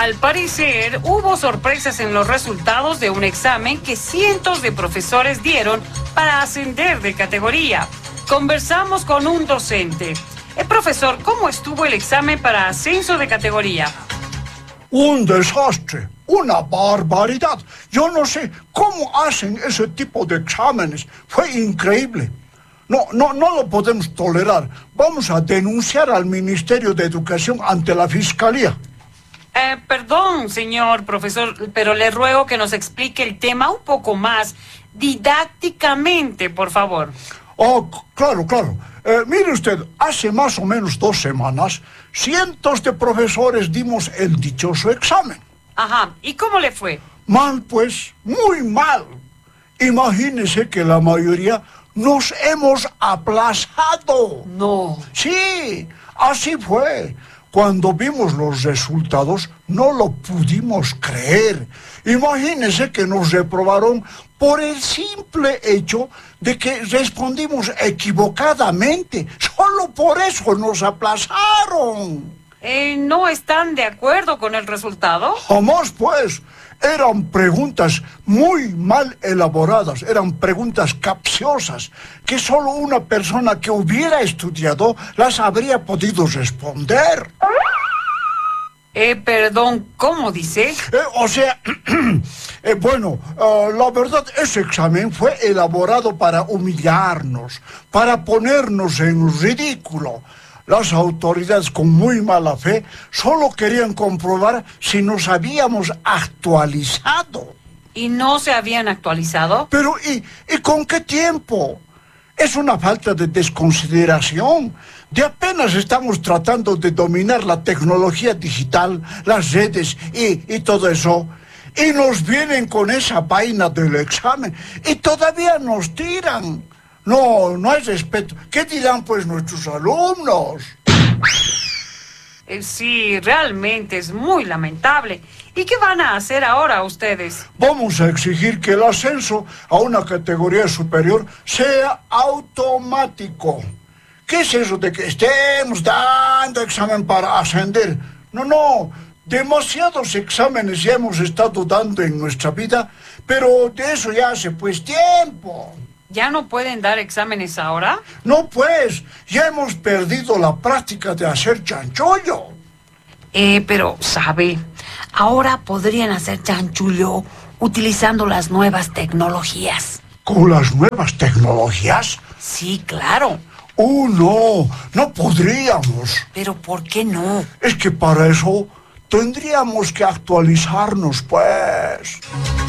Al parecer, hubo sorpresas en los resultados de un examen que cientos de profesores dieron para ascender de categoría. Conversamos con un docente. Profesor, ¿cómo estuvo el examen para ascenso de categoría? Un desastre, una barbaridad. Yo no sé cómo hacen ese tipo de exámenes. Fue increíble. No lo podemos tolerar. Vamos a denunciar al Ministerio de Educación ante la Fiscalía. Perdón, señor profesor, pero le ruego que nos explique el tema un poco más didácticamente, por favor. Oh, claro. Mire usted, hace más o menos 2 semanas, cientos de profesores dimos el dichoso examen. Ajá, ¿y cómo le fue? Mal, pues, muy mal. Imagínese que la mayoría nos hemos aplazado. No. Sí, así fue. Cuando vimos los resultados, no lo pudimos creer. Imagínese que nos reprobaron por el simple hecho de que respondimos equivocadamente. Solo por eso nos aplazaron. ¿No están de acuerdo con el resultado? Jamás, pues. Eran preguntas muy mal elaboradas, eran preguntas capciosas, que solo una persona que hubiera estudiado las habría podido responder. Perdón, ¿cómo dice? La verdad, ese examen fue elaborado para humillarnos, para ponernos en ridículo. Las autoridades, con muy mala fe, solo querían comprobar si nos habíamos actualizado. ¿Y no se habían actualizado? Pero, ¿y con qué tiempo? Es una falta de desconsideración. De apenas estamos tratando de dominar la tecnología digital, las redes y todo eso. Y nos vienen con esa vaina del examen y todavía nos tiran. No hay respeto. ¿Qué dirán, pues, nuestros alumnos? Sí, realmente es muy lamentable. ¿Y qué van a hacer ahora ustedes? Vamos a exigir que el ascenso a una categoría superior sea automático. ¿Qué es eso de que estemos dando examen para ascender? No. Demasiados exámenes ya hemos estado dando en nuestra vida, pero de eso ya hace, pues, tiempo. ¿Ya no pueden dar exámenes ahora? No, pues, ya hemos perdido la práctica de hacer chanchullo. Pero, ¿sabe? Ahora podrían hacer chanchullo utilizando las nuevas tecnologías. ¿Con las nuevas tecnologías? Sí, claro. No podríamos. ¿Pero por qué no? Es que para eso tendríamos que actualizarnos, pues.